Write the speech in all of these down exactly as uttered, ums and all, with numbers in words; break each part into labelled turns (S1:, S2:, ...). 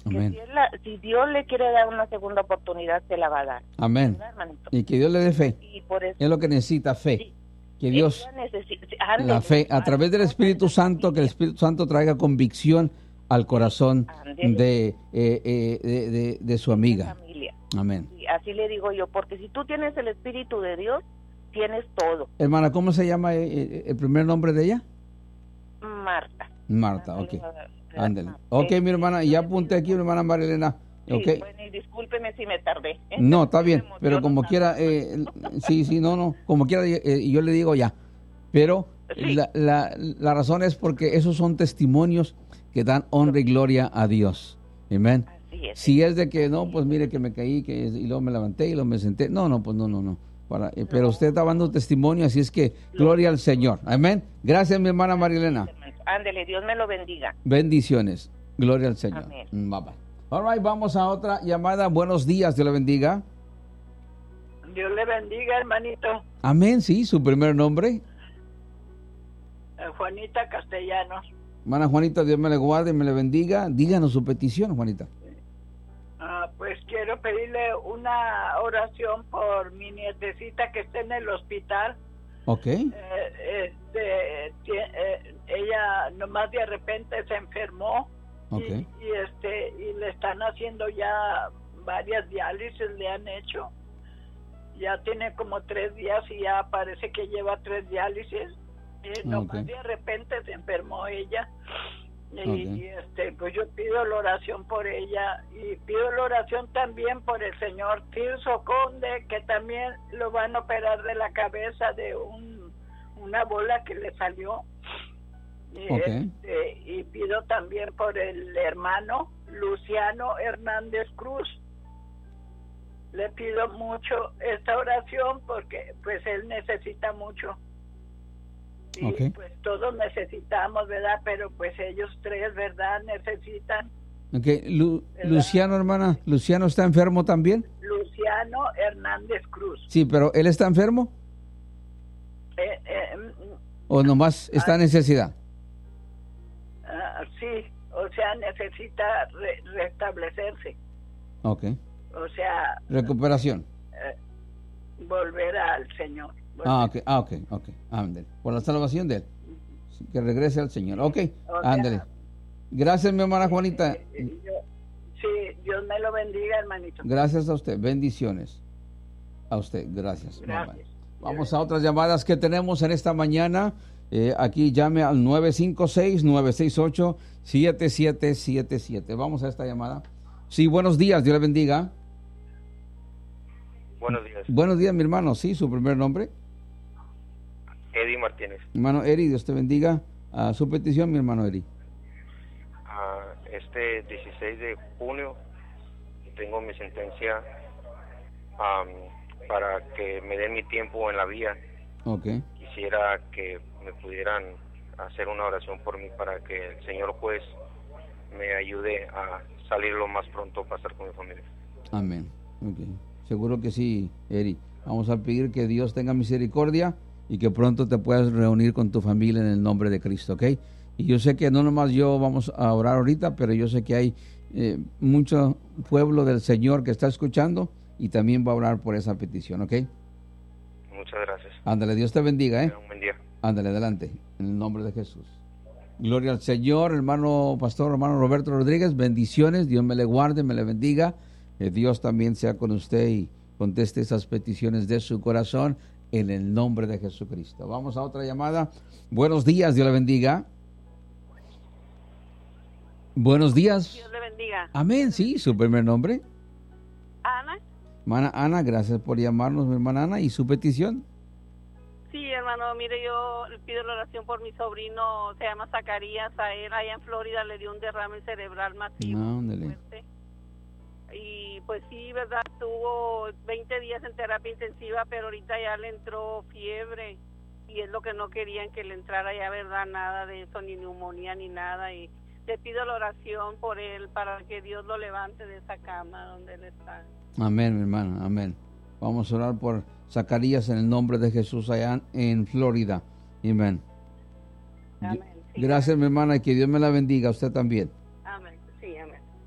S1: Amén.
S2: Que si, él la, si Dios le quiere dar una segunda oportunidad, se la va a dar.
S1: Amén.
S2: ¿Verdad, hermanito?
S1: Y que Dios le dé fe.
S2: Y por eso,
S1: Es lo que necesita, fe.
S2: sí,
S1: Que Dios,
S2: ella necesita, ándele,
S1: la fe, a través del Espíritu Santo, que el Espíritu Santo traiga convicción al corazón de, eh, eh, de, de, de su amiga.
S2: Familia.
S1: Amén.
S2: Sí, así le digo yo, porque si tú tienes el Espíritu de Dios, tienes todo.
S1: Hermana, ¿cómo se llama el, el primer nombre de ella?
S2: Marta.
S1: Marta, ok. Ándale. Ok, mi hermana, y ya apunté aquí, mi hermana Marilena.
S2: Sí,
S1: okay.
S2: Bueno, y discúlpeme si me tardé.
S1: No, está bien, pero como quiera, eh, sí, sí, no, no, como quiera, eh, yo le digo ya. Pero sí. la, la, la razón es porque esos son testimonios que dan honra y gloria a Dios. Amén. Es, si es de que no, pues mire que me caí que, y luego me levanté y luego me senté. No, no, pues no, no, no. Para, eh, pero usted está dando testimonio, así es que gloria al Señor. Amén. Gracias, mi hermana Marilena.
S2: Ándele, Dios me lo bendiga.
S1: Bendiciones. Gloria al Señor.
S2: Amén.
S1: Bye bye. All right, vamos a otra llamada. Buenos días, Dios le bendiga.
S3: Dios le bendiga, hermanito.
S1: Amén, sí, su primer nombre.
S3: Eh, Juanita Castellanos.
S1: Hermana Juanita, Dios me le guarde y me le bendiga. Díganos su petición, Juanita.
S3: Ah, pues quiero pedirle una oración por mi nietecita que está en el hospital.
S1: Ok.
S3: Eh, este, eh, ella nomás de repente se enfermó.
S1: Okay.
S3: Y, y este y le están haciendo ya varias diálisis, le han hecho, ya tiene como tres días y ya parece que lleva tres diálisis. Y nomás okay. de repente se enfermó ella y, okay. y este pues yo pido la oración por ella y pido la oración también por el señor Tirso Conde, que también lo van a operar de la cabeza de un una bola que le salió. Y,
S1: okay.
S3: este, y pido también por el hermano Luciano Hernández Cruz. Le pido mucho esta oración porque pues él necesita mucho y
S1: okay.
S3: pues todos necesitamos, ¿verdad? Pero pues ellos tres, ¿verdad? Necesitan.
S1: Okay. Lu ¿verdad? Luciano, hermana, ¿Luciano está enfermo también?
S3: Luciano Hernández Cruz.
S1: Sí, pero ¿él está enfermo?
S3: Eh, eh,
S1: ¿O nomás está en necesidad?
S3: Uh, sí, o sea, necesita re restablecerse.
S1: Ok.
S3: O sea...
S1: Recuperación.
S3: Uh, volver al Señor. Volver.
S1: Ah, ok, ah, ok, ok. Ándale. Por la salvación de él. Que regrese al Señor. Ok, ándale. Gracias, mi hermana Juanita.
S3: Eh, yo, sí, Dios me lo bendiga, hermanito.
S1: Gracias a usted. Bendiciones. A usted, gracias.
S3: Gracias.
S1: Vamos a otras llamadas que tenemos en esta mañana. Eh, aquí llame al nueve cinco seis, nueve seis ocho, siete siete siete siete. Vamos a esta llamada. Sí, buenos días, Dios le bendiga.
S4: Buenos días.
S1: Buenos días, mi hermano. Sí, su primer nombre.
S4: Eddie Martínez.
S1: Hermano Eri, Dios te bendiga. Uh, su petición, mi hermano Eri.
S4: Uh, este dieciséis de junio tengo mi sentencia um, para que me den mi tiempo en la vía.
S1: Okay.
S4: Quisiera que me pudieran hacer una oración por mí para que el señor juez me ayude a salir lo más pronto para estar con mi familia.
S1: Amén. Okay. Seguro que sí, Eri. Vamos a pedir que Dios tenga misericordia y que pronto te puedas reunir con tu familia en el nombre de Cristo, ¿ok? Y yo sé que no nomás yo vamos a orar ahorita, pero yo sé que hay eh, mucho pueblo del Señor que está escuchando y también va a orar por esa petición, ¿ok?
S4: Muchas gracias.
S1: Ándale, Dios te bendiga, ¿eh?
S4: Un buen día.
S1: Ándale, adelante, en el nombre de Jesús. Gloria al Señor, hermano pastor, hermano Roberto Rodríguez, bendiciones, Dios me le guarde, me le bendiga, que Dios también sea con usted y conteste esas peticiones de su corazón en el nombre de Jesucristo. Vamos a otra llamada. Buenos días, Dios le bendiga. Buenos días.
S5: Dios le bendiga.
S1: Amén, sí, su primer nombre.
S5: Ana.
S1: Hermana Ana, gracias por llamarnos, mi hermana Ana, y su petición.
S5: Sí, hermano, mire, yo le pido la oración por mi sobrino, se llama Zacarías, a él allá en Florida le dio un derrame cerebral masivo.
S1: No,
S5: fuerte. Y pues sí, verdad, tuvo veinte días en terapia intensiva, pero ahorita ya le entró fiebre y es lo que no querían que le entrara ya, verdad, nada de eso, ni neumonía ni nada. Y le pido la oración por él para que Dios lo levante de esa cama donde él está.
S1: Amén, mi hermana, amén. Vamos a orar por Zacarías en el nombre de Jesús allá en Florida. Amén.
S5: Amén. Sí,
S1: gracias,
S5: amén.
S1: mi hermana, y que Dios me la bendiga, a usted también.
S5: Amén. Sí, amén.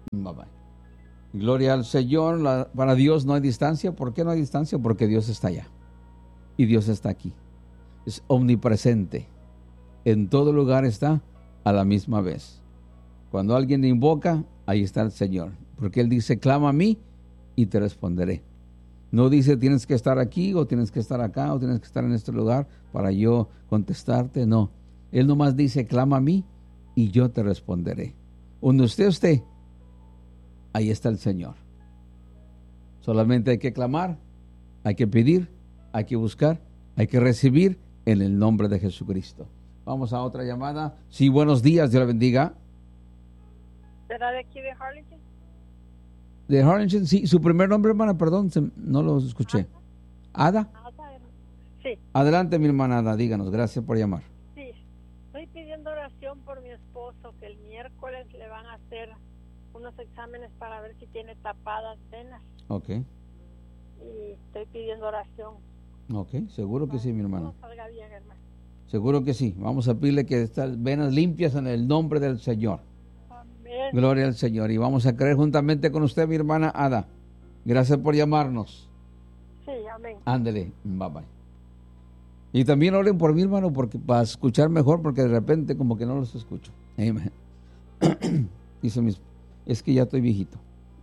S1: Bye bye. Gloria al Señor. La, para Dios no hay distancia. ¿Por qué no hay distancia? Porque Dios está allá. Y Dios está aquí. Es omnipresente. En todo lugar está a la misma vez. Cuando alguien invoca, ahí está el Señor. Porque Él dice, clama a mí y te responderé. No dice, tienes que estar aquí o tienes que estar acá o tienes que estar en este lugar para yo contestarte. No. Él nomás dice, clama a mí y yo te responderé. Donde usted esté, ahí está el Señor. Solamente hay que clamar, hay que pedir, hay que buscar, hay que recibir en el nombre de Jesucristo. Vamos a otra llamada. Sí, buenos días, Dios la bendiga.
S6: ¿Será de aquí de Harlingen?
S1: De Harlingen, sí. Su primer nombre, hermana, perdón, se, no lo escuché. ¿Ada?
S6: Ada, sí.
S1: Adelante, mi hermana Ada, díganos, gracias por llamar.
S6: Sí, estoy pidiendo oración por mi esposo, que el miércoles le van a hacer unos exámenes para ver si tiene tapadas venas.
S1: Ok.
S6: Y estoy pidiendo oración.
S1: Ok, seguro que sí, mi hermano.
S6: Todo salga bien, hermano.
S1: Seguro que sí. Vamos a pedirle que estas venas limpias en el nombre del Señor.
S6: Amén.
S1: Gloria al Señor. Y vamos a creer juntamente con usted, mi hermana Ada. Gracias por llamarnos.
S6: Sí, amén.
S1: Ándele, bye bye. Y también oren por mí, hermano, porque para escuchar mejor, porque de repente como que no los escucho. Amén. Dice mis, es que ya estoy viejito.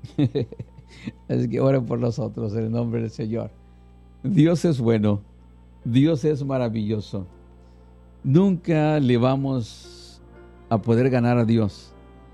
S1: Es que oren por nosotros en el nombre del Señor. Dios es bueno. Dios es maravilloso. Nunca le vamos a poder ganar a Dios.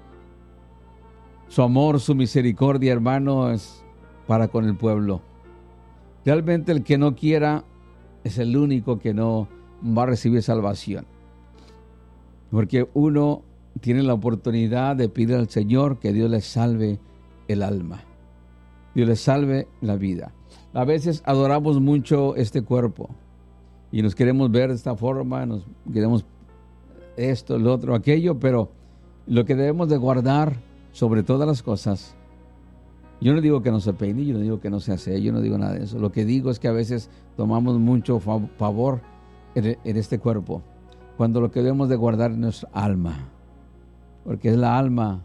S1: Su amor, su misericordia, hermano, es para con el pueblo. Realmente el que no quiera es el único que no va a recibir salvación. Porque uno tiene la oportunidad de pedir al Señor que Dios le salve el alma. Dios le salve la vida. A veces adoramos mucho este cuerpo y nos queremos ver de esta forma, nos queremos esto, lo otro, aquello, pero lo que debemos de guardar sobre todas las cosas, yo no digo que no se peine, yo no digo que no se hace, yo no digo nada de eso. Lo que digo es que a veces tomamos mucho favor en, en este cuerpo, cuando lo que debemos de guardar es nuestra alma, porque es la alma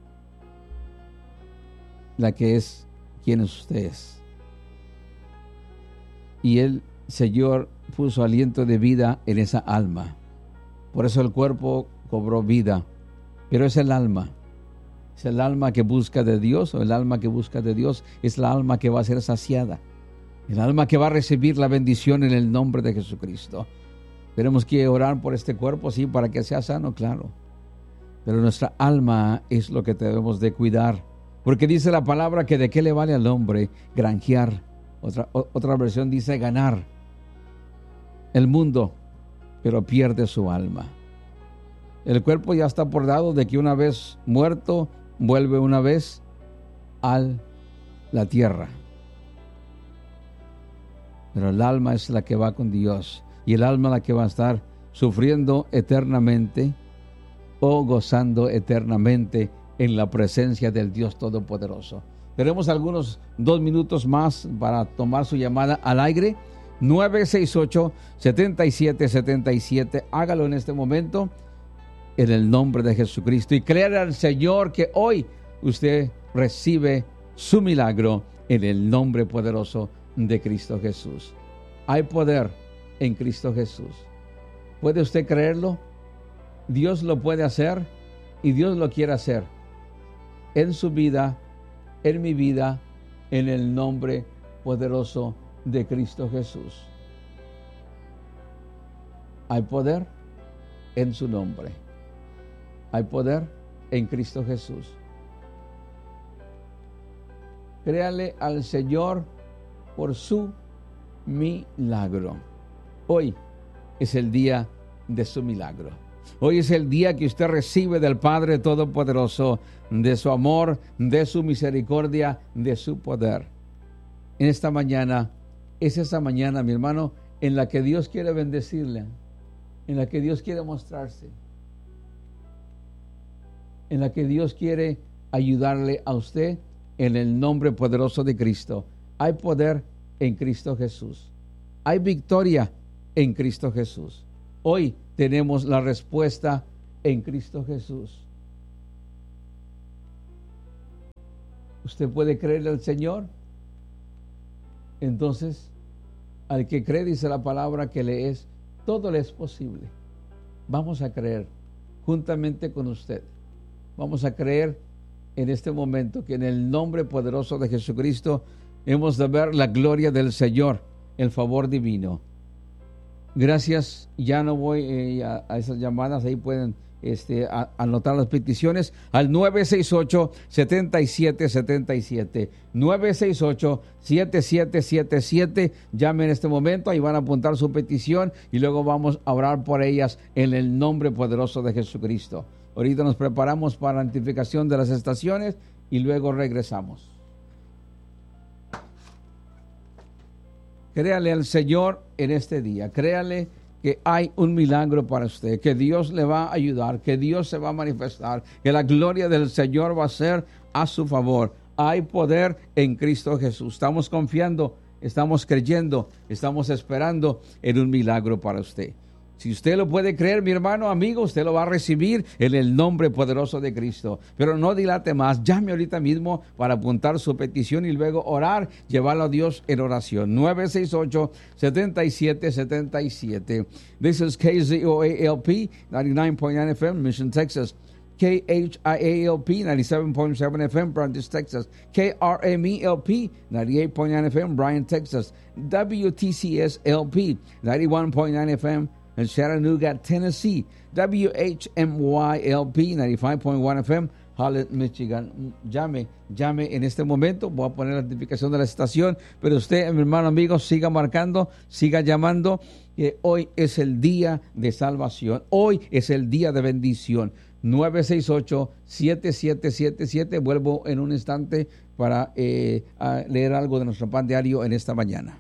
S1: la que es quien usted es. Y el Señor puso aliento de vida en esa alma. Por eso el cuerpo cobró vida. Pero es el alma. Es el alma que busca de Dios, o el alma que busca de Dios es la alma que va a ser saciada. El alma que va a recibir la bendición en el nombre de Jesucristo. Tenemos que orar por este cuerpo, sí, para que sea sano, claro. Pero nuestra alma es lo que debemos de cuidar. Porque dice la palabra que de qué le vale al hombre granjear. Otra, otra versión dice ganar el mundo, pero pierde su alma. El cuerpo ya está por dado de que una vez muerto, vuelve una vez a la tierra. Pero el alma es la que va con Dios. Y el alma la que va a estar sufriendo eternamente o gozando eternamente en la presencia del Dios Todopoderoso. Tenemos algunos dos minutos más para tomar su llamada al aire. nueve seis ocho, siete siete siete siete. Hágalo en este momento en el nombre de Jesucristo. Y créale al Señor que hoy usted recibe su milagro en el nombre poderoso de Cristo Jesús. Hay poder en Cristo Jesús. ¿Puede usted creerlo? Dios lo puede hacer y Dios lo quiere hacer en su vida, en mi vida, en el nombre poderoso de Cristo Jesús. Hay poder en su nombre. Hay poder en Cristo Jesús. Créale al Señor por su milagro. Hoy es el día de su milagro. Hoy es el día que usted recibe del Padre Todopoderoso, de su amor, de su misericordia, de su poder. En esta mañana, es esa mañana, mi hermano, en la que Dios quiere bendecirle, en la que Dios quiere mostrarse, en la que Dios quiere ayudarle a usted en el nombre poderoso de Cristo. Hay poder en Cristo Jesús. Hay victoria en Cristo Jesús. Hoy tenemos la respuesta en Cristo Jesús. ¿Usted puede creerle al Señor? Entonces, al que cree, dice la palabra, que le es, todo le es posible. Vamos a creer juntamente con usted. Vamos a creer en este momento que en el nombre poderoso de Jesucristo hemos de ver la gloria del Señor, el favor divino. Gracias. Ya no voy eh, a, a esas llamadas. Ahí pueden este, a, anotar las peticiones al nueve seis ocho, siete siete siete siete. nueve seis ocho, siete siete siete siete. Llame en este momento. Ahí van a apuntar su petición y luego vamos a orar por ellas en el nombre poderoso de Jesucristo. Ahorita nos preparamos para la identificación de las estaciones y luego regresamos. Créale al Señor en este día. Créale que hay un milagro para usted, que Dios le va a ayudar, que Dios se va a manifestar, que la gloria del Señor va a ser a su favor. Hay poder en Cristo Jesús. Estamos confiando, estamos creyendo, estamos esperando en un milagro para usted. Si usted lo puede creer, mi hermano, amigo, usted lo va a recibir en el nombre poderoso de Cristo. Pero no dilate más. Llame ahorita mismo para apuntar su petición y luego orar, llevarlo a Dios en oración. nueve seis ocho, siete siete siete siete. This is K Z O A L P, ninety-nine point nine F M, Mission, Texas. K H I A L P, ninety-seven point seven F M, Prentice, Texas. K R M E L P, ninety-eight point nine F M, Bryan, Texas. W T C S L P, ninety-one point nine F M, in Chattanooga, Tennessee. W H M Y L P, ninety-five point one F M, Holland, Michigan. Llame, llame en este momento. Voy a poner la notificación de la estación, pero usted, mi hermano amigo, siga marcando, siga llamando, que hoy es el día de salvación. Hoy es el día de bendición. nueve seis ocho, siete siete siete siete. Vuelvo en un instante para eh, a leer algo de nuestro pan diario en esta mañana.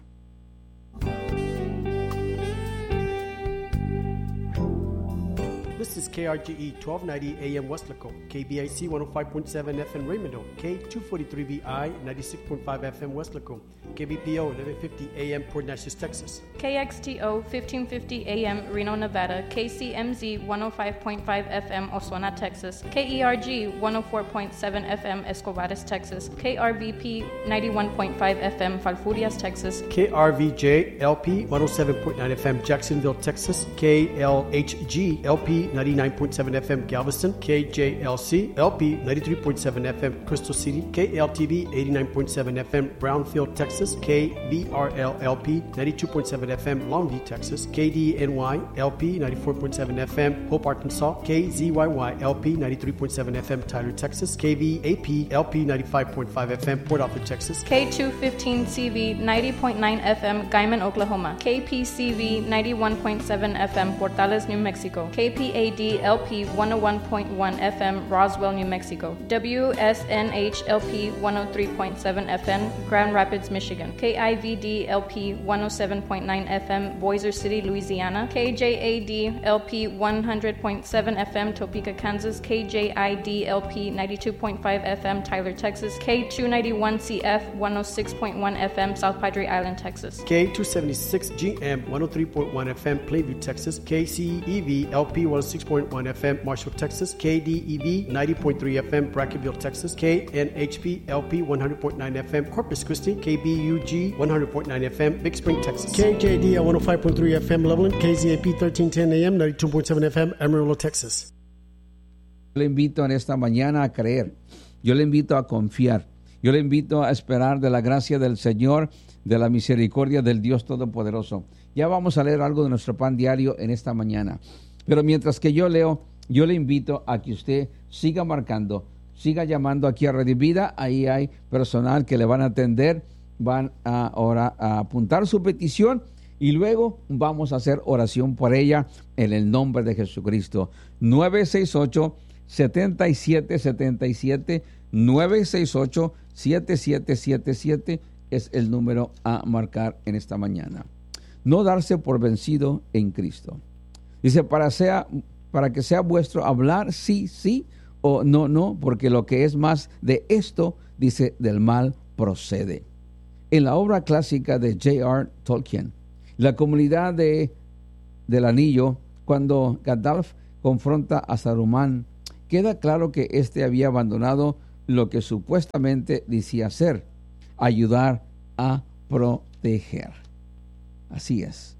S7: This is K R G E twelve ninety A M Westlaco, K B I C one oh five point seven F M Raymond, K two forty-three V I ninety-six point five F M Westlaco, K B P O eleven fifty A M Port Neches, Texas.
S8: K X T O fifteen fifty A M Reno, Nevada, K C M Z one oh five point five F M Oswena, Texas, K E R G one oh four point seven F M Escobares, Texas, K R V P ninety-one point five F M Falfurrias, Texas,
S7: K R V J L P one oh seven point nine F M Jacksonville, Texas, K L H G L P ninety-nine point seven F M Galveston, K J L C L P ninety-three point seven F M Crystal City, K L T V eighty-nine point seven F M Brownfield, Texas, K B R L L P ninety-two point seven F M Longview, Texas, K D N Y L P ninety-four point seven F M Hope, Arkansas, K Z Y Y L P ninety-three point seven F M Tyler, Texas, K V A P L P ninety-five point five F M Port Arthur, Texas,
S8: K two fifteen C V ninety point nine F M Guyman, Oklahoma, K P C V ninety-one point seven F M Portales, New Mexico, K P A D L P one oh one point one F M Roswell, New Mexico, W S N H L P one oh three point seven F M Grand Rapids, Michigan, K I V D L P one oh seven point nine F M Boiser City, Louisiana, K J A D L P one hundred point seven F M Topeka, Kansas, K J I D L P ninety-two point five F M Tyler, Texas, K two ninety-one C F one oh six point one F M South Padre Island, Texas,
S7: K two seventy-six G M one oh three point one F M Plainview, Texas, K C E V L P one oh six point one F M Marshall, Texas, K D E V ninety point three F M Brackenville, Texas, K N H P L P one hundred point nine F M Corpus Christi, K B U G one hundred point nine F M Big Spring, Texas, K J D one oh five point three F M Loveland, K Z A P thirteen ten A M ninety-two point seven F M Amarillo, Texas.
S1: Yo le invito en esta mañana a creer. Yo le invito a confiar. Yo le invito a esperar de la gracia del Señor, de la misericordia del Dios Todopoderoso. Ya vamos a leer algo de nuestro pan diario en esta mañana. Pero mientras que yo leo, yo le invito a que usted siga marcando, siga llamando aquí a Radio Vida. Ahí hay personal que le van a atender, van a, ahora a apuntar su petición y luego vamos a hacer oración por ella en el nombre de Jesucristo. nueve seis ocho, siete siete siete siete, nueve seis ocho, siete siete siete siete es el número a marcar en esta mañana. No darse por vencido en Cristo. Dice, para, sea, para que sea vuestro hablar sí, sí o no, no, porque lo que es más de esto, dice, del mal procede. En la obra clásica de J R Tolkien, la comunidad de, del anillo, cuando Gandalf confronta a Saruman, queda claro que éste había abandonado lo que supuestamente decía ser, ayudar a proteger. Así es.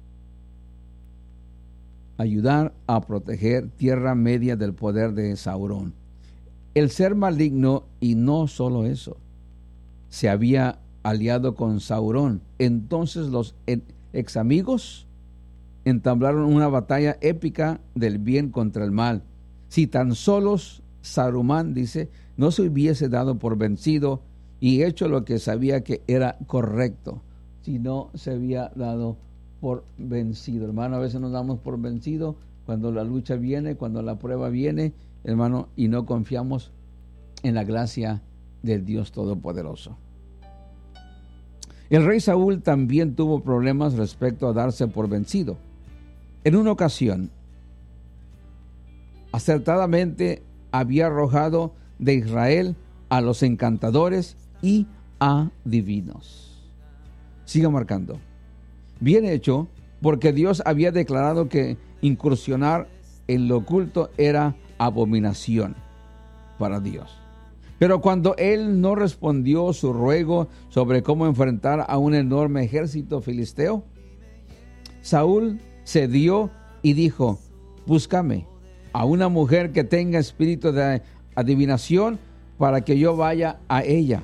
S1: Ayudar a proteger Tierra Media del poder de Sauron. El ser maligno, y no solo eso, se había aliado con Sauron. Entonces los ex amigos entablaron una batalla épica del bien contra el mal. Si tan solos Saruman, dice, no se hubiese dado por vencido y hecho lo que sabía que era correcto, si no se había dado por vencido. Hermano, a veces nos damos por vencido cuando la lucha viene, cuando la prueba viene, hermano, y no confiamos en la gracia del Dios Todopoderoso. El rey Saúl también tuvo problemas respecto a darse por vencido. En una ocasión, acertadamente había arrojado de Israel a los encantadores y adivinos. Siga marcando. Bien hecho, porque Dios había declarado que incursionar en lo oculto era abominación para Dios. Pero cuando él no respondió su ruego sobre cómo enfrentar a un enorme ejército filisteo, Saúl cedió y dijo: búscame a una mujer que tenga espíritu de adivinación para que yo vaya a ella.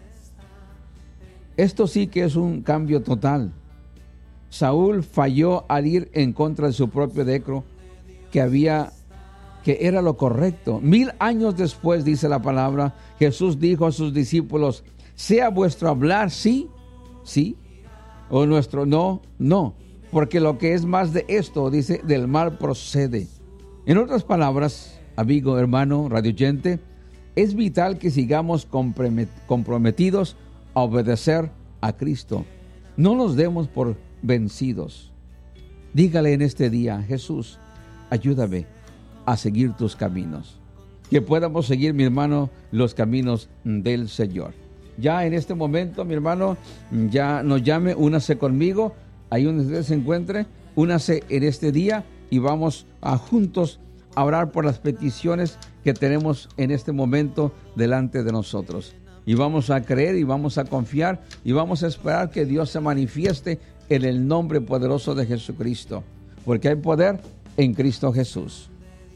S1: Esto sí que es un cambio total. Saúl falló al ir en contra de su propio decreto, que había, que era lo correcto. Mil años después, dice la palabra, Jesús dijo a sus discípulos: sea vuestro hablar sí, sí, o nuestro no, no, porque lo que es más de esto, dice, del mal procede. En otras palabras, amigo, hermano, radioyente, es vital que sigamos comprometidos a obedecer a Cristo. No nos demos por vencidos. Dígale en este día: Jesús, ayúdame a seguir tus caminos. Que podamos seguir, mi hermano, los caminos del Señor. Ya en este momento, mi hermano, ya nos llame, únase conmigo, ahí donde usted se encuentre, únase en este día y vamos a juntos a orar por las peticiones que tenemos en este momento delante de nosotros. Y vamos a creer y vamos a confiar y vamos a esperar que Dios se manifieste en el nombre poderoso de Jesucristo, porque hay poder en Cristo Jesús.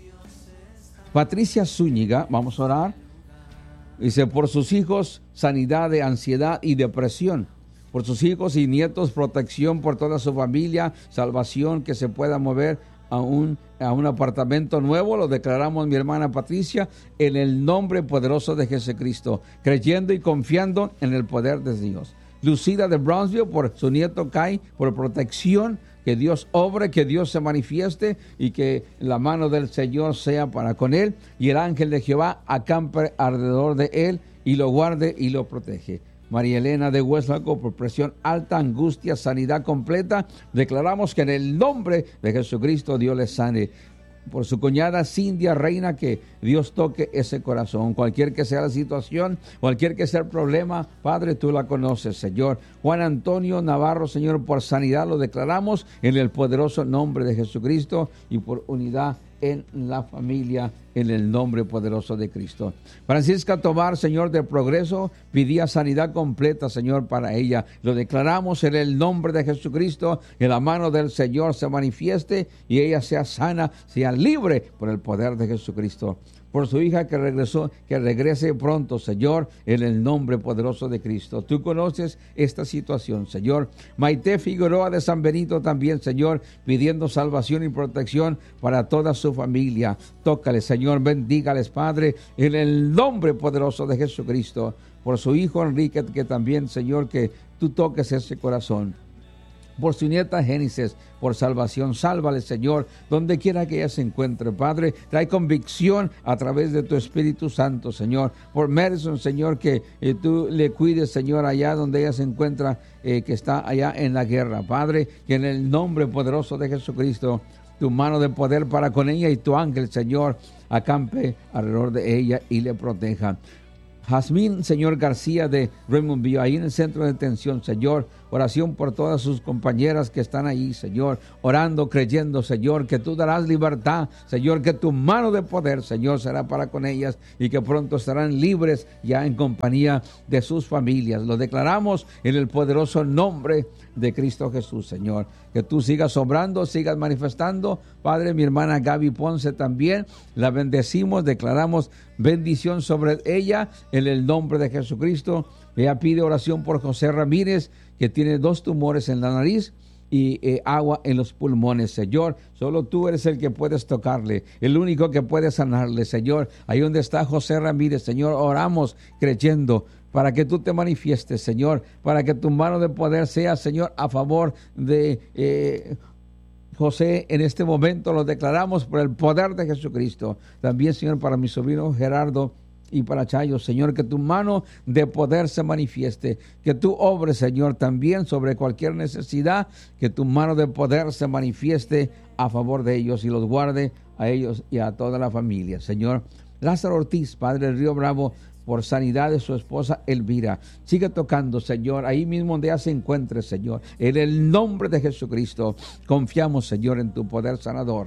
S1: Patricia Zúñiga, vamos a orar. Dice: por sus hijos, sanidad de ansiedad y depresión. Por sus hijos y nietos, protección por toda su familia, salvación, que se pueda mover a un, a un apartamento nuevo. Lo declaramos, mi hermana Patricia, en el nombre poderoso de Jesucristo, creyendo y confiando en el poder de Dios. Lucida de Brownsville, por su nieto Kai, por protección, que Dios obre, que Dios se manifieste y que la mano del Señor sea para con él y el ángel de Jehová acampe alrededor de él y lo guarde y lo protege. María Elena de Hueslaco, por presión alta, angustia, sanidad completa. Declaramos que en el nombre de Jesucristo Dios le sane. Por su cuñada Cindia Reina, que Dios toque ese corazón. Cualquier que sea la situación, cualquier que sea el problema, Padre, tú la conoces, Señor. Juan Antonio Navarro, Señor, por sanidad lo declaramos en el poderoso nombre de Jesucristo y por unidad en la familia, en el nombre poderoso de Cristo. Francisca Tobar, Señor, de Progreso, pedía sanidad completa, Señor, para ella. Lo declaramos en el nombre de Jesucristo, que la mano del Señor se manifieste y ella sea sana, sea libre por el poder de Jesucristo. Por su hija que regresó, que regrese pronto, Señor, en el nombre poderoso de Cristo. Tú conoces esta situación, Señor. Maite Figueroa de San Benito también, Señor, pidiendo salvación y protección para toda su familia. Tócale, Señor, bendígales, Padre, en el nombre poderoso de Jesucristo. Por su hijo Enrique, que también, Señor, que tú toques ese corazón. Por su nieta Génesis, por salvación, sálvale, Señor, donde quiera que ella se encuentre, Padre. Trae convicción a través de tu Espíritu Santo, Señor. Por Madison, Señor, que eh, tú le cuides, Señor, allá donde ella se encuentra, eh, que está allá en la guerra, Padre, que en el nombre poderoso de Jesucristo, tu mano de poder para con ella y tu ángel, Señor, acampe alrededor de ella y le proteja. Jazmín, Señor García de Raymondville, ahí en el centro de detención, Señor, oración por todas sus compañeras que están ahí, Señor, orando, creyendo, Señor, que tú darás libertad, Señor, que tu mano de poder, Señor, será para con ellas y que pronto estarán libres ya en compañía de sus familias. Lo declaramos en el poderoso nombre de Cristo Jesús, Señor, que tú sigas obrando, sigas manifestando. Padre, mi hermana Gaby Ponce también, la bendecimos, declaramos bendición sobre ella en el nombre de Jesucristo. Ella pide oración por José Ramírez, que tiene dos tumores en la nariz y eh, agua en los pulmones, Señor. Solo tú eres el que puedes tocarle, el único que puede sanarle, Señor. Ahí donde está José Ramírez, Señor, oramos creyendo para que tú te manifiestes, Señor, para que tu mano de poder sea, Señor, a favor de eh, José. En este momento lo declaramos por el poder de Jesucristo. También, Señor, para mi sobrino Gerardo y para Chayo, Señor, que tu mano de poder se manifieste, que tú obres, Señor, también sobre cualquier necesidad, que tu mano de poder se manifieste a favor de ellos y los guarde a ellos y a toda la familia, Señor. Lázaro Ortiz, Padre del Río Bravo, por sanidad de su esposa Elvira. Sigue tocando, Señor, ahí mismo donde ella se encuentre, Señor. En el nombre de Jesucristo, confiamos, Señor, en tu poder sanador.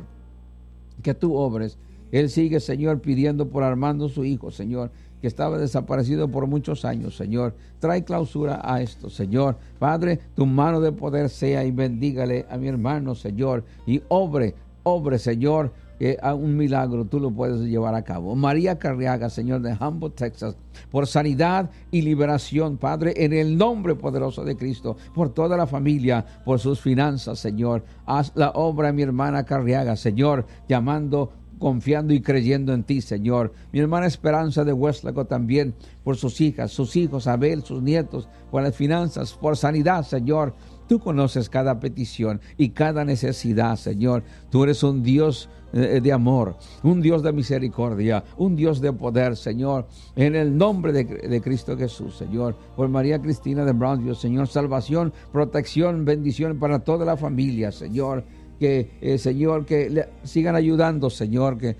S1: Que tú obres. Él sigue, Señor, pidiendo por Armando, su hijo, Señor, que estaba desaparecido por muchos años, Señor. Trae clausura a esto, Señor. Padre, tu mano de poder sea y bendígale a mi hermano, Señor. Y obre, obre, Señor, que a un milagro tú lo puedes llevar a cabo. María Carriaga, Señor, de Humble, Texas, por sanidad y liberación, Padre, en el nombre poderoso de Cristo, por toda la familia, por sus finanzas, Señor. Haz la obra, mi hermana Carriaga, Señor, llamando, confiando y creyendo en ti, Señor. Mi hermana Esperanza de Westlaco también, por sus hijas, sus hijos, Abel, sus nietos, por las finanzas, por sanidad, Señor. Tú conoces cada petición y cada necesidad, Señor. Tú eres un Dios eh, de amor, un Dios de misericordia, un Dios de poder, Señor. En el nombre de, de Cristo Jesús, Señor. Por María Cristina de Brownsville, Señor. Salvación, protección, bendición para toda la familia, Señor. Que, eh, Señor, que le sigan ayudando, Señor. Que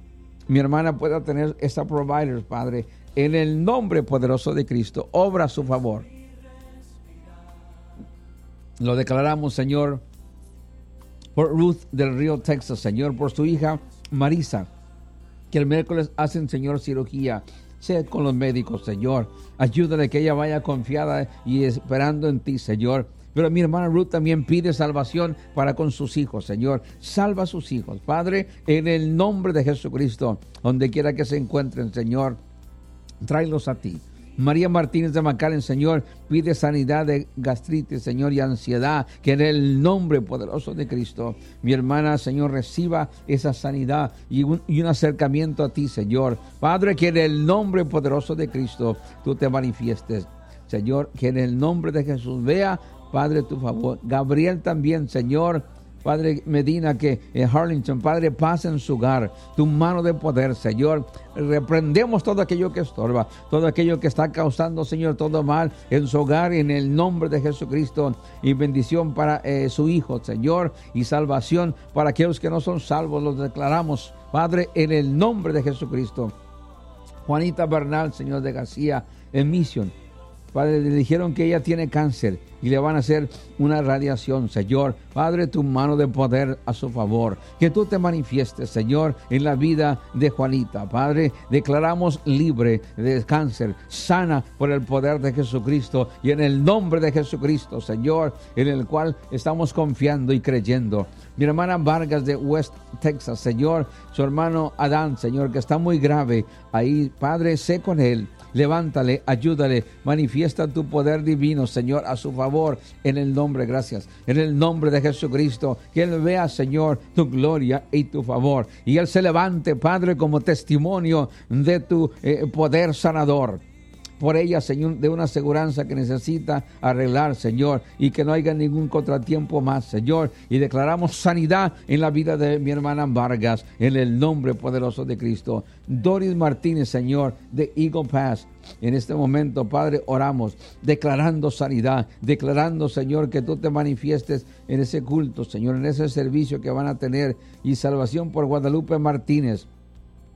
S1: mi hermana pueda tener esta provider, Padre. En el nombre poderoso de Cristo, obra a su favor. Lo declaramos, Señor, por Ruth del Río, Texas, Señor, por su hija Marisa, que el miércoles hacen, Señor, cirugía. Sea con los médicos, Señor. Ayúdale que ella vaya confiada y esperando en ti, Señor. Pero mi hermana Ruth también pide salvación para con sus hijos, Señor. Salva a sus hijos, Padre, en el nombre de Jesucristo. Donde quiera que se encuentren, Señor, tráelos a ti. María Martínez de McAllen, Señor, pide sanidad de gastritis, Señor, y ansiedad, que en el nombre poderoso de Cristo, mi hermana, Señor, reciba esa sanidad y un, y un acercamiento a ti, Señor. Padre, que en el nombre poderoso de Cristo tú te manifiestes, Señor, que en el nombre de Jesús vea, Padre, tu favor. Gabriel también, Señor, Padre Medina, que en Harlingen, Padre, paz en su hogar, tu mano de poder, Señor. Reprendemos todo aquello que estorba, todo aquello que está causando, Señor, todo mal en su hogar, en el nombre de Jesucristo. Y bendición para eh, su hijo, Señor, y salvación para aquellos que no son salvos, los declaramos, Padre, en el nombre de Jesucristo. Juanita Bernal, Señor, de García, en Mission. Padre, le dijeron que ella tiene cáncer y le van a hacer una radiación, Señor. Padre, tu mano de poder a su favor. Que tú te manifiestes, Señor, en la vida de Juanita. Padre, declaramos libre de cáncer, sana por el poder de Jesucristo y en el nombre de Jesucristo, Señor, en el cual estamos confiando y creyendo. Mi hermana Vargas de West Texas, Señor, su hermano Adán, Señor, que está muy grave ahí. Padre, sé con él. Levántale, ayúdale, manifiesta tu poder divino, Señor, a su favor, en el nombre, gracias, en el nombre de Jesucristo, que él vea, Señor, tu gloria y tu favor, y él se levante, Padre, como testimonio de tu eh, poder sanador. Por ella, Señor, de una aseguranza que necesita arreglar, Señor, y que no haya ningún contratiempo más, Señor. Y declaramos sanidad en la vida de mi hermana Vargas, en el nombre poderoso de Cristo. Doris Martínez, Señor, de Eagle Pass. En este momento, Padre, oramos, declarando sanidad, declarando, Señor, que tú te manifiestes en ese culto, Señor, en ese servicio que van a tener. Y salvación por Guadalupe Martínez.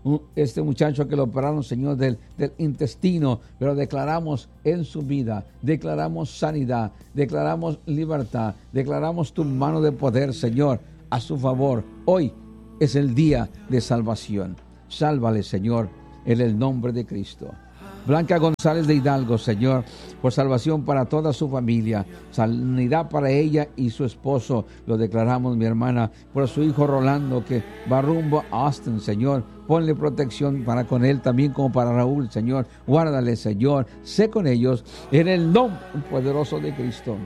S1: este muchacho que lo operaron, Señor, del, del intestino, pero declaramos en su vida, declaramos sanidad, declaramos libertad, declaramos tu mano de poder, Señor, a su favor. Hoy es el día de salvación. Sálvale, Señor, en el nombre de Cristo. Blanca González de Hidalgo, Señor, por salvación para toda su familia, sanidad para ella y su esposo, lo declaramos, mi hermana, por su hijo Rolando, que va rumbo a Austin, Señor, ponle protección para con él, también como para Raúl, Señor, guárdale, Señor, sé con ellos, en el nombre poderoso de Cristo.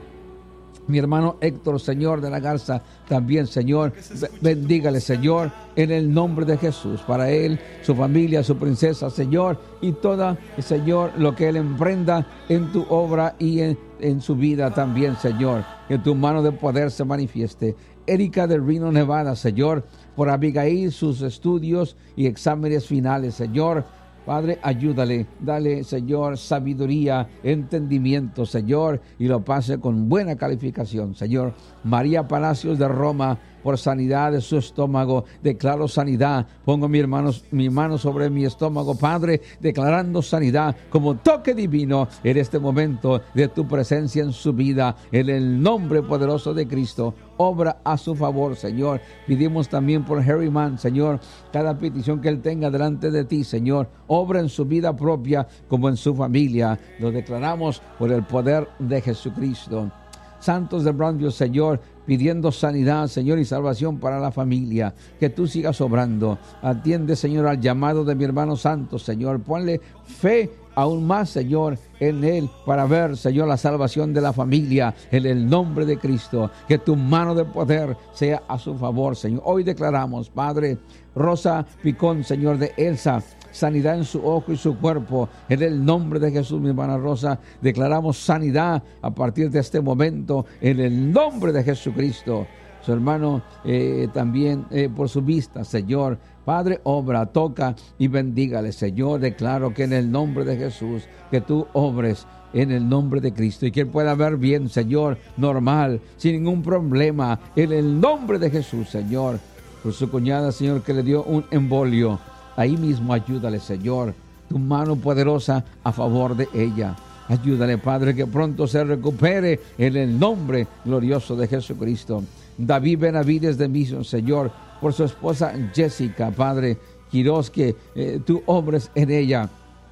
S1: Mi hermano Héctor, Señor, de la Garza, también, Señor, bendígale, Señor, en el nombre de Jesús, para él, su familia, su princesa, Señor, y toda, Señor, lo que él emprenda en tu obra y en, en su vida también, Señor, que tu mano de poder se manifieste. Erika de Reno, Nevada, Señor, por Abigail, sus estudios y exámenes finales, Señor, Padre, ayúdale, dale, Señor, sabiduría, entendimiento, Señor, y lo pase con buena calificación, Señor. María Palacios de Roma, por sanidad de su estómago, declaro sanidad. Pongo mi, hermanos, mi mano sobre mi estómago, Padre, declarando sanidad como toque divino en este momento de tu presencia en su vida, en el nombre poderoso de Cristo. Obra a su favor, Señor. Pedimos también por Harry Mann, Señor, cada petición que él tenga delante de ti, Señor. Obra en su vida propia como en su familia. Lo declaramos por el poder de Jesucristo. Santos de Brownsville, Señor, pidiendo sanidad, Señor, y salvación para la familia. Que tú sigas obrando. Atiende, Señor, al llamado de mi hermano Santos, Señor. Ponle fe aún más, Señor, en él, para ver, Señor, la salvación de la familia, en el nombre de Cristo. Que tu mano de poder sea a su favor, Señor. Hoy declaramos, Padre, Rosa Picón, Señor, de Elsa, sanidad en su ojo y su cuerpo, en el nombre de Jesús, mi hermana Rosa. Declaramos sanidad a partir de este momento, en el nombre de Jesucristo. Su hermano eh, también eh, por su vista, Señor. Padre, obra, toca y bendígale, Señor. Declaro que en el nombre de Jesús, que tú obres en el nombre de Cristo y que él pueda ver bien, Señor, normal, sin ningún problema, en el nombre de Jesús, Señor. Por su cuñada, Señor, que le dio un embolio, ahí mismo ayúdale, Señor, tu mano poderosa a favor de ella. Ayúdale, Padre, que pronto se recupere en el nombre glorioso de Jesucristo. David Benavides de Mission, Señor, por su esposa Jessica, Padre Quiroz, que eh, tú obres en ella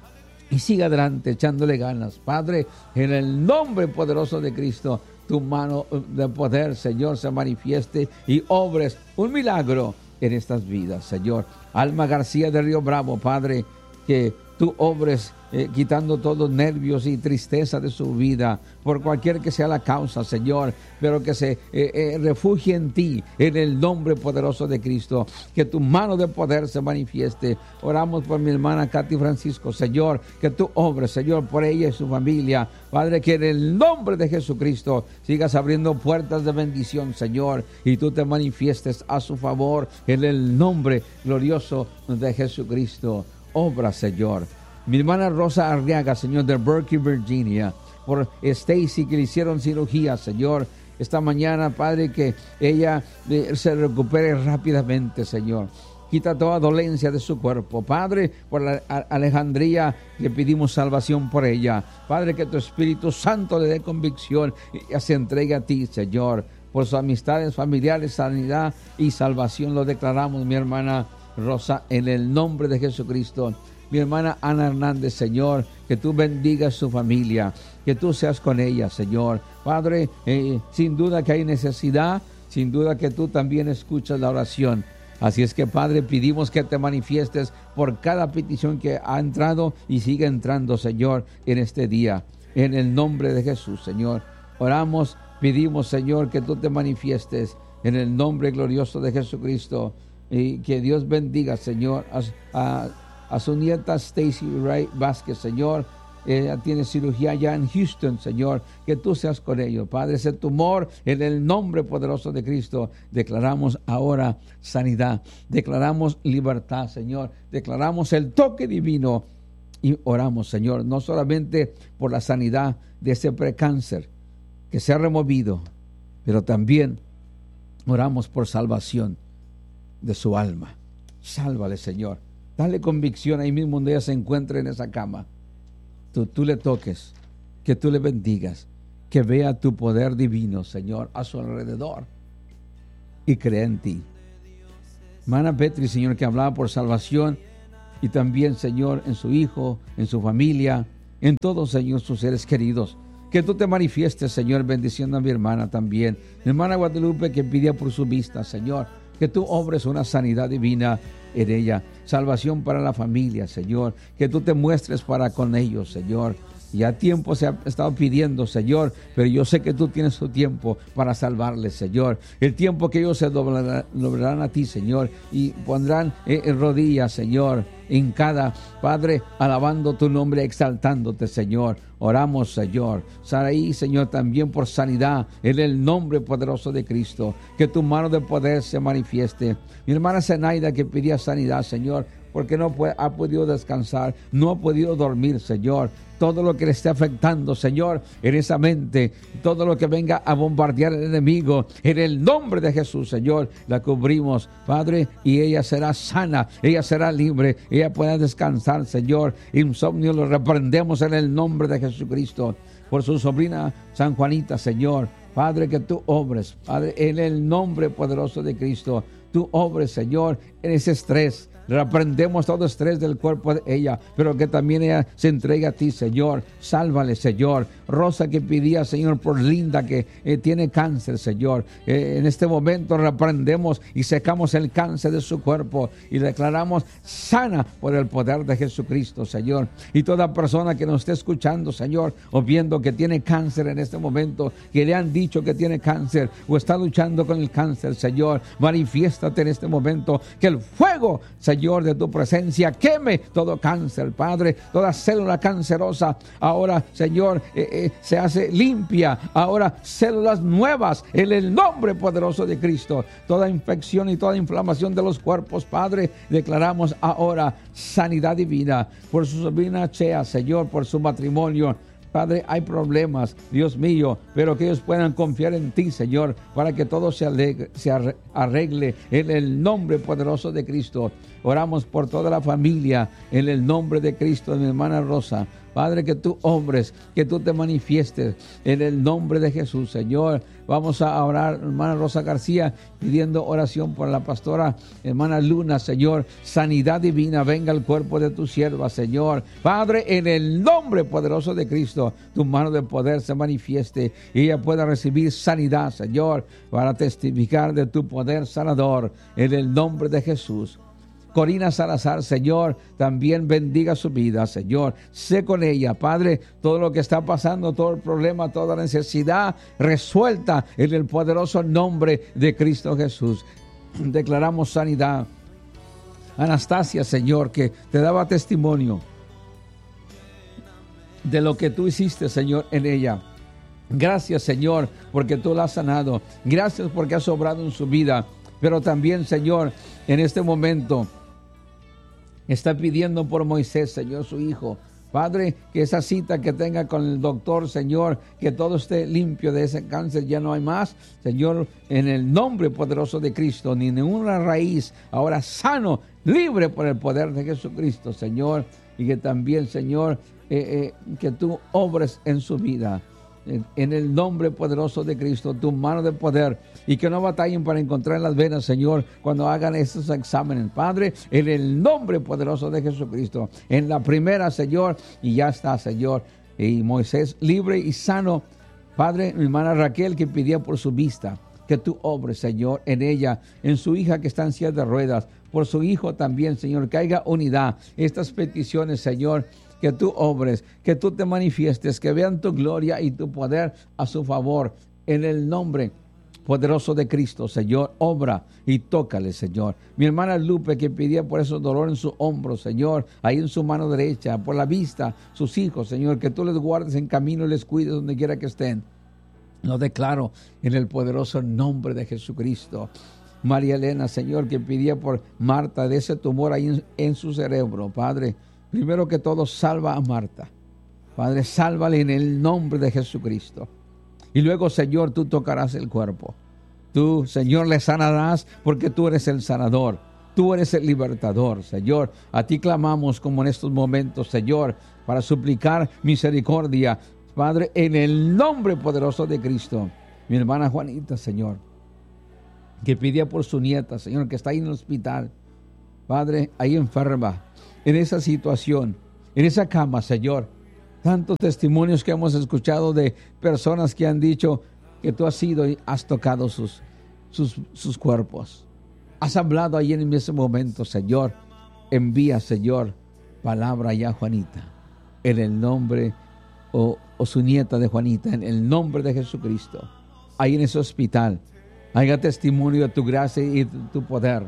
S1: y siga adelante echándole ganas. Padre, en el nombre poderoso de Cristo, tu mano de poder, Señor, se manifieste y obres un milagro en estas vidas, Señor. Alma García de Río Bravo, Padre, que tú obres eh, quitando todos nervios y tristeza de su vida, por cualquier que sea la causa, Señor, pero que se eh, eh, refugie en ti, en el nombre poderoso de Cristo, que tu mano de poder se manifieste. Oramos por mi hermana Katy Francisco, Señor, que tú obres, Señor, por ella y su familia, Padre, que en el nombre de Jesucristo sigas abriendo puertas de bendición, Señor, y tú te manifiestes a su favor, en el nombre glorioso de Jesucristo. Obra, Señor. Mi hermana Rosa Arriaga, Señor, de Berkeley, Virginia, por Stacy, que le hicieron cirugía, Señor, esta mañana, Padre, que ella eh, se recupere rápidamente, Señor. Quita toda dolencia de su cuerpo. Padre, por la Alejandría, le pedimos salvación por ella. Padre, que tu Espíritu Santo le dé convicción y se entregue a ti, Señor. Por sus amistades familiares, sanidad y salvación lo declaramos, mi hermana Rosa, en el nombre de Jesucristo. Mi hermana Ana Hernández, Señor, que tú bendigas su familia, que tú seas con ella, Señor. Padre, eh, sin duda que hay necesidad, sin duda que tú también escuchas la oración. Así es que, Padre, pedimos que te manifiestes por cada petición que ha entrado y sigue entrando, Señor, en este día. En el nombre de Jesús, Señor. Oramos, pedimos, Señor, que tú te manifiestes en el nombre glorioso de Jesucristo. Y que Dios bendiga, Señor, a, a, a su nieta Stacy Ray Vázquez, Señor. Ella tiene cirugía ya en Houston, Señor. Que tú seas con ellos, Padre. Ese tumor, en el nombre poderoso de Cristo, declaramos ahora sanidad. Declaramos libertad, Señor. Declaramos el toque divino. Y oramos, Señor, no solamente por la sanidad de ese precáncer que se ha removido, pero también oramos por salvación de su alma. Sálvale, Señor. Dale convicción ahí mismo donde ella se encuentre en esa cama. Tú, tú le toques, que tú le bendigas, que vea tu poder divino, Señor, a su alrededor y crea en ti. Hermana Petri, Señor, que hablaba por salvación, y también, Señor, en su hijo, en su familia, en todos, Señor, sus seres queridos. Que tú te manifiestes, Señor, bendiciendo a mi hermana también. Mi hermana Guadalupe, que pidía por su vista, Señor, que tú obres una sanidad divina en ella. Salvación para la familia, Señor. Que tú te muestres para con ellos, Señor. Ya tiempo se ha estado pidiendo, Señor, pero yo sé que tú tienes tu tiempo para salvarles, Señor. El tiempo que ellos se doblarán, doblarán a ti, Señor, y pondrán en rodillas, Señor, en cada Padre, alabando tu nombre, exaltándote, Señor. Oramos, Señor. Saraí, Señor, también por sanidad, en el nombre poderoso de Cristo. Que tu mano de poder se manifieste. Mi hermana Zenaida, que pedía sanidad, Señor, porque no puede, ha podido descansar, no ha podido dormir, Señor. Todo lo que le esté afectando, Señor, en esa mente, todo lo que venga a bombardear el enemigo, en el nombre de Jesús, Señor, la cubrimos, Padre, y ella será sana, ella será libre, ella pueda descansar, Señor. Insomnio lo reprendemos en el nombre de Jesucristo. Por su sobrina San Juanita, Señor, Padre, que tú obres, Padre, en el nombre poderoso de Cristo, tú obres, Señor, en ese estrés. Reprendemos todo estrés del cuerpo de ella, pero que también ella se entregue a ti, Señor. Sálvale, Señor. Rosa, que pedía, Señor, por Linda, que eh, tiene cáncer, Señor. Eh, en este momento reprendemos y secamos el cáncer de su cuerpo y declaramos sana por el poder de Jesucristo, Señor. Y toda persona que nos esté escuchando, Señor, o viendo que tiene cáncer en este momento, que le han dicho que tiene cáncer o está luchando con el cáncer, Señor, manifiéstate en este momento, que el fuego, Señor, Señor, de tu presencia, queme todo cáncer, Padre, toda célula cancerosa, ahora, Señor, eh, eh, se hace limpia, ahora células nuevas, en el nombre poderoso de Cristo, toda infección y toda inflamación de los cuerpos, Padre, declaramos ahora sanidad divina, por su sobrina Chea, Señor, por su matrimonio. Padre, hay problemas, Dios mío, pero que ellos puedan confiar en ti, Señor, para que todo se, alegre, se arregle en el nombre poderoso de Cristo. Oramos por toda la familia en el nombre de Cristo, de mi hermana Rosa. Padre, que tú obres, que tú te manifiestes en el nombre de Jesús, Señor. Vamos a orar, hermana Rosa García, pidiendo oración por la pastora hermana Luna, Señor. Sanidad divina, venga al cuerpo de tu sierva, Señor. Padre, en el nombre poderoso de Cristo, tu mano de poder se manifieste y ella pueda recibir sanidad, Señor, para testificar de tu poder sanador, en el nombre de Jesús. Corina Salazar, Señor, también bendiga su vida, Señor. Sé con ella, Padre, todo lo que está pasando, todo el problema, toda necesidad resuelta en el poderoso nombre de Cristo Jesús. Declaramos sanidad. Anastasia, Señor, que te daba testimonio de lo que tú hiciste, Señor, en ella. Gracias, Señor, porque tú la has sanado. Gracias porque has obrado en su vida. Pero también, Señor, en este momento está pidiendo por Moisés, Señor, su hijo. Padre, que esa cita que tenga con el doctor, Señor, que todo esté limpio de ese cáncer, ya no hay más. Señor, en el nombre poderoso de Cristo, ni ninguna raíz, ahora sano, libre por el poder de Jesucristo, Señor. Y que también, Señor, eh, eh, que tú obres en su vida. En el nombre poderoso de Cristo, tu mano de poder, y que no batallen para encontrar las venas, Señor, cuando hagan estos exámenes, Padre, en el nombre poderoso de Jesucristo. En la primera, Señor, y ya está, Señor, y Moisés libre y sano. Padre, mi hermana Raquel, que pedía por su vista, que tú obres, Señor, en ella, en su hija que está en silla de ruedas, por su hijo también, Señor, que haya unidad. Estas peticiones, Señor, que tú obres, que tú te manifiestes, que vean tu gloria y tu poder a su favor. En el nombre poderoso de Cristo, Señor, obra y tócale, Señor. Mi hermana Lupe, que pedía por esos dolor en su hombro, Señor, ahí en su mano derecha, por la vista, sus hijos, Señor, que tú les guardes en camino y les cuides donde quiera que estén. Lo declaro en el poderoso nombre de Jesucristo. María Elena, Señor, que pedía por Marta de ese tumor ahí en, en su cerebro, Padre. Primero que todo, salva a Marta. Padre, sálvale en el nombre de Jesucristo. Y luego, Señor, tú tocarás el cuerpo. Tú, Señor, le sanarás porque tú eres el sanador. Tú eres el libertador, Señor. A ti clamamos como en estos momentos, Señor, para suplicar misericordia, Padre, en el nombre poderoso de Cristo. Mi hermana Juanita, Señor, que pedía por su nieta, Señor, que está ahí en el hospital, Padre, ahí enferma, en esa situación, en esa cama, Señor. Tantos testimonios que hemos escuchado de personas que han dicho que tú has ido y has tocado sus, sus, sus cuerpos. Has hablado ahí en ese momento, Señor. Envía, Señor, palabra ya, Juanita, en el nombre, o, o su nieta de Juanita, en el nombre de Jesucristo. Ahí en ese hospital, haya testimonio de tu gracia y de tu poder.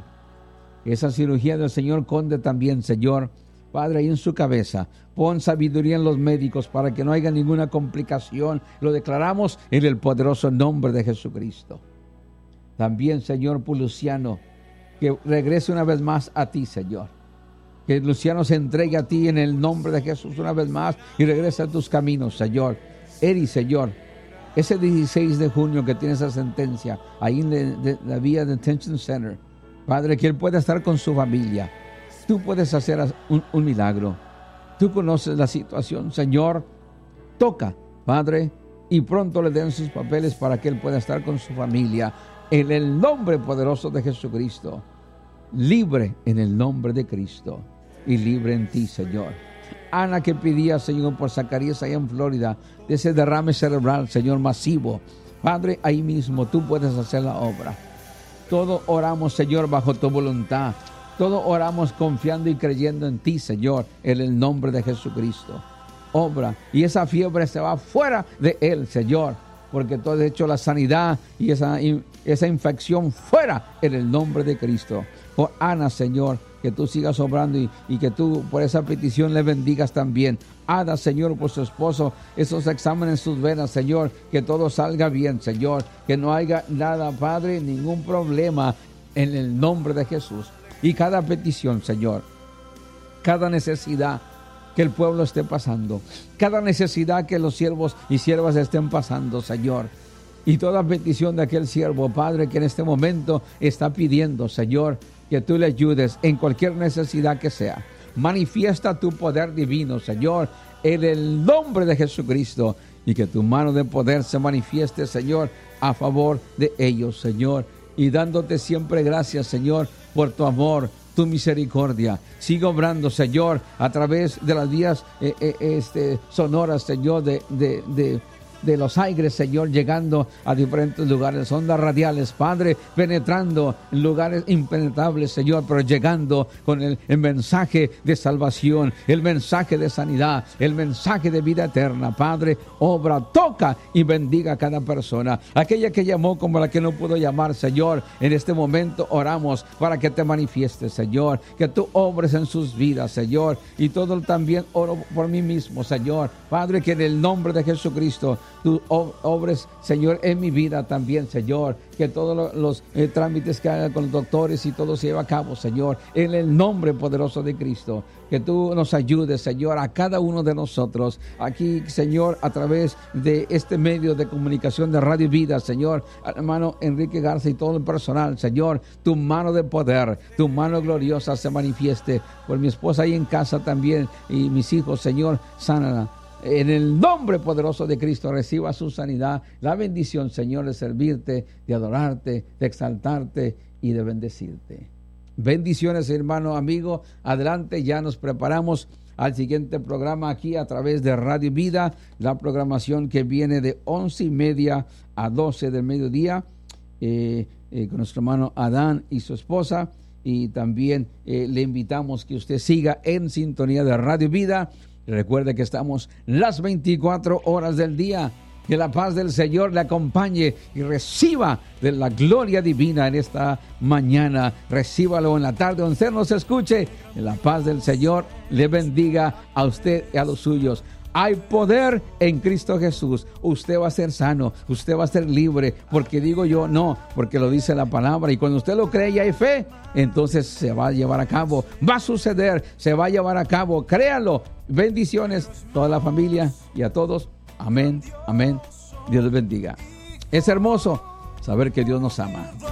S1: Esa cirugía del Señor Conde también, Señor, Padre, ahí en su cabeza, pon sabiduría en los médicos para que no haya ninguna complicación. Lo declaramos en el poderoso nombre de Jesucristo. También, Señor, por Luciano, que regrese una vez más a ti, Señor. Que Luciano se entregue a ti en el nombre de Jesús una vez más y regrese a tus caminos, Señor. Eri, Señor, ese dieciséis de junio que tiene esa sentencia, ahí en de, de, la Vía Detention Center, Padre, que él pueda estar con su familia. Tú puedes hacer un, un milagro. Tú conoces la situación, Señor. Toca, Padre, y pronto le den sus papeles para que él pueda estar con su familia. En el nombre poderoso de Jesucristo. Libre en el nombre de Cristo. Y libre en ti, Señor. Ana, que pedía, Señor, por Zacarías allá en Florida, de ese derrame cerebral, Señor, masivo. Padre, ahí mismo tú puedes hacer la obra. Todo oramos, Señor, bajo tu voluntad. Todo oramos confiando y creyendo en ti, Señor, en el nombre de Jesucristo. Obra, y esa fiebre se va fuera de él, Señor, porque tú has hecho la sanidad y esa, esa infección fuera en el nombre de Cristo. Por Ana, Señor, que tú sigas obrando y, y que tú por esa petición le bendigas también. Ada, Señor, por su esposo, esos exámenes en sus venas, Señor, que todo salga bien, Señor, que no haya nada, Padre, ningún problema en el nombre de Jesús. Y cada petición, Señor, cada necesidad que el pueblo esté pasando, cada necesidad que los siervos y siervas estén pasando, Señor, y toda petición de aquel siervo, Padre, que en este momento está pidiendo, Señor, que tú le ayudes en cualquier necesidad que sea. Manifiesta tu poder divino, Señor, en el nombre de Jesucristo, y que tu mano de poder se manifieste, Señor, a favor de ellos, Señor, y dándote siempre gracias, Señor, por tu amor, tu misericordia. Sigue obrando, Señor, a través de las vías eh, eh, este, sonoras, Señor, de, de, de, de los aires, Señor, llegando a diferentes lugares, ondas radiales, Padre, penetrando en lugares impenetrables, Señor, pero llegando con el, el mensaje de salvación, el mensaje de sanidad, el mensaje de vida eterna. Padre, obra, toca y bendiga a cada persona. Aquella que llamó como la que no pudo llamar, Señor, en este momento oramos para que te manifiestes, Señor, que tú obres en sus vidas, Señor, y todo también oro por mí mismo, Señor. Padre, que en el nombre de Jesucristo tú obres, Señor, en mi vida también, Señor, que todos los, los eh, trámites que haga con los doctores y todo se lleva a cabo, Señor, en el nombre poderoso de Cristo. Que tú nos ayudes, Señor, a cada uno de nosotros aquí, Señor, a través de este medio de comunicación de Radio Vida, Señor, hermano Enrique Garza y todo el personal, Señor, tu mano de poder, tu mano gloriosa se manifieste por mi esposa ahí en casa también y mis hijos, Señor, sánala. En el nombre poderoso de Cristo, reciba su sanidad, la bendición, Señor, de servirte, de adorarte, de exaltarte y de bendecirte. Bendiciones, hermano, amigo. Adelante, ya nos preparamos al siguiente programa aquí a través de Radio Vida, la programación que viene de once y media a doce del mediodía, eh, eh, con nuestro hermano Adán y su esposa. Y también eh, le invitamos que usted siga en sintonía de Radio Vida. Recuerde que estamos las veinticuatro horas del día. Que la paz del Señor le acompañe y reciba de la gloria divina en esta mañana. Recíbalo en la tarde donde usted nos escuche. Que la paz del Señor le bendiga a usted y a los suyos. Hay poder en Cristo Jesús. Usted va a ser sano, usted va a ser libre, porque digo yo no, porque lo dice la palabra, y cuando usted lo cree y hay fe, entonces se va a llevar a cabo, va a suceder, se va a llevar a cabo, créalo. Bendiciones a toda la familia y a todos. Amén, amén. Dios les bendiga. Es hermoso saber que Dios nos ama.